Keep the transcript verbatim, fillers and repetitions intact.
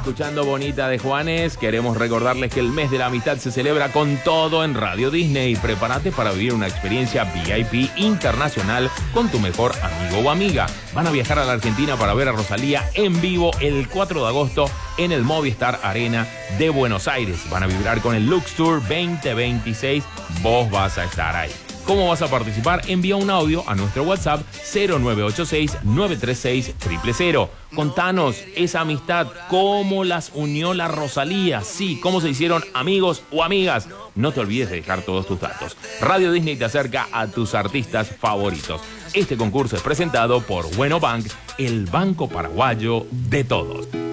escuchando Bonita de Juanes. Queremos recordarles que el mes de la amistad se celebra con todo en Radio Disney. Prepárate para vivir una experiencia V I P internacional con tu mejor amigo o amiga. Van a viajar a la Argentina para ver a Rosalía en vivo el cuatro de agosto en el Movistar Arena de Buenos Aires. Van a vibrar con el Lux Tour veinte veintiséis. Vos vas a estar ahí. ¿Cómo vas a participar? Envía un audio a nuestro WhatsApp cero nueve ocho seis, nueve tres seis, cero cero cero. Contanos esa amistad, cómo las unió la Rosalía. Sí, cómo se hicieron amigos o amigas. No te olvides de dejar todos tus datos. Radio Disney te acerca a tus artistas favoritos. Este concurso es presentado por Bueno Bank, el banco paraguayo de todos.